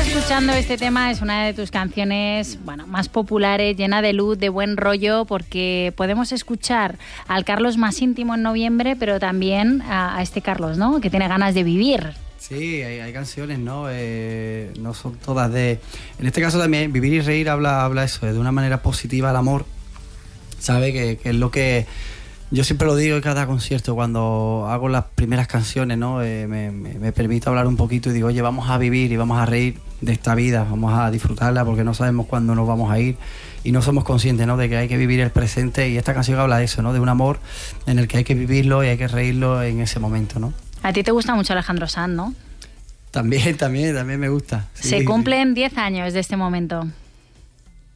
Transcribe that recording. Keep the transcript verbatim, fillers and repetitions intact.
escuchando este tema, es una de tus canciones, bueno, más populares, llena de luz, de buen rollo, porque podemos escuchar al Carlos más íntimo en noviembre, pero también a, a este Carlos, ¿no?, que tiene ganas de vivir. Sí, hay, hay canciones, ¿no? Eh, no son todas de... En este caso también, Vivir y Reír habla, habla eso, de una manera positiva al amor, ¿sabe? Que, que es lo que... Yo siempre lo digo en cada concierto, cuando hago las primeras canciones, ¿no? Eh, me, me, me permito hablar un poquito y digo, oye, vamos a vivir y vamos a reír de esta vida, vamos a disfrutarla porque no sabemos cuándo nos vamos a ir y no somos conscientes, ¿no?, de que hay que vivir el presente, y esta canción habla de eso, ¿no?, de un amor en el que hay que vivirlo y hay que reírlo en ese momento, ¿no? A ti te gusta mucho Alejandro Sanz, ¿no? También, también, también me gusta. Sí. Se cumplen diez años de este momento.